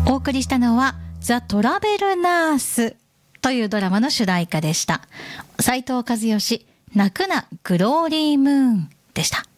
お送りしたのはザ・トラベルナースというドラマの主題歌でした。斉藤和義、泣くなグローリームーンでした。